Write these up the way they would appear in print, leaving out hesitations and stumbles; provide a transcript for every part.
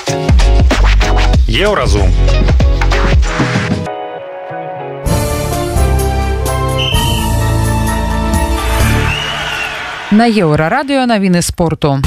Еўразум. На Еўрарадыё навіны спорту.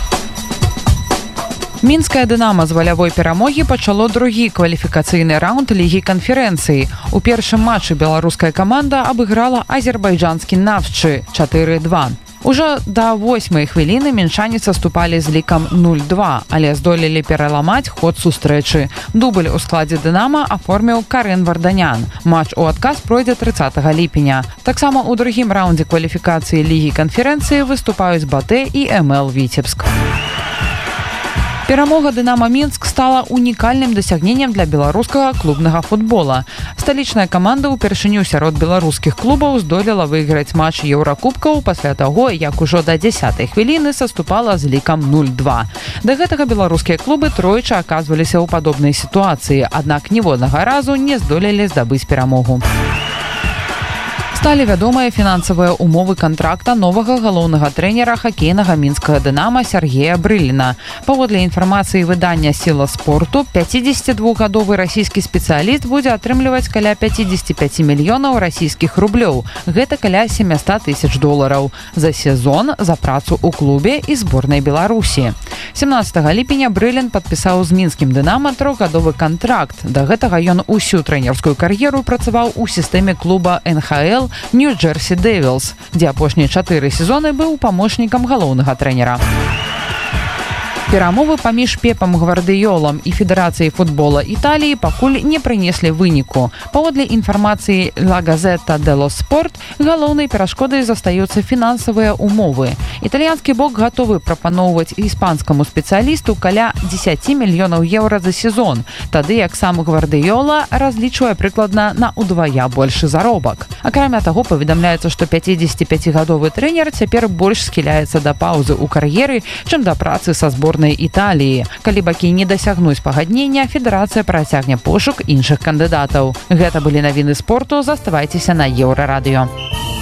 Мінскае «Дынама» з валявой перамогі пачало другі кваліфікацыйны раунд Лігі канферэнцыі. У першым матчы беларуская каманда абыграла азербайджанскі «Нафчы» 4-2. Ужо да 8-й хвіліны мінчане саступалі з лікам 0-2, але здолелі пераламаць ход сустрэчы. Дубль у складзе «Дынама» аформіў Карен Варданян. Матч у адказ пройдзе 30 ліпеня. Таксама ў другім раўндзе кваліфікацыі Лігі канферэнцыі выступаюць «Батэ» і МЛ Віцебск. Перамога «Дынама» Мінск стала унікальным дасягненнем для беларускага клубнага футбола. Сталічная каманда ўпершыню сярод беларускіх клубаў здолела выйграць матч еўракубкаў пасля таго, як ужо да 10-й хвіліны саступала з лікам 0-2. Да гэтага беларускія клубы тройчы аказваліся ў падобнай сітуацыі, аднак ніводнага разу не здолелі здабыць перамогу. Сталі вядомыя фінансавыя ўмовы кантракта новага галоўнага трэнера хакейнага мінскага «Дынама» Сергея Брыліна. Паводле інфармацыі выдання «Сіла спорту», 52-гадовы расійскі спецыяліст будзе атрымліваць каля 55 мільёнаў расійскіх рублёў. Гэта каля $700 000 за сезон за працу ў клубе і зборнай Беларусі. 17 ліпеня Брылін падпісаў з мінскім «Дынама» 3-гадовы кантракт. Да гэтага ён усю трэнерскую кар'еру працаваў у сістэме клуба НХЛ Нью-Джерсі Дэвілс, дзе апошнія 4 сезоны быў памочнікам галоўнага трэнера. Перамовы паміж Пепам Гвардыёлам і Федэрацыяй футбола Італіі пакуль не прынеслі выніку. Паводле інфармацыі «Ла Газета дело Спорт», галоўнай перашкодай застаюцца фінансавыя ўмовы. Італьянскі бок гатовы прапаноўваць іспанскаму спецыялісту каля 10 мільёнаў еўра за сезон, тады як сам Гвардыёла разлічвае прыкладна на ўдвая большы заробак. Акрамя таго, паведамляецца, што 55-гадовы трэнер цяпер больш схіляецца да паўзы ў кар'еры, чым да працы са зборнай Італіі. Калі бакі не дасягнуць пагаднення, федэрацыя працягне пошук іншых кандыдатаў. Гэта былі навіны спорту. Заставайцеся на Еўрарадыё.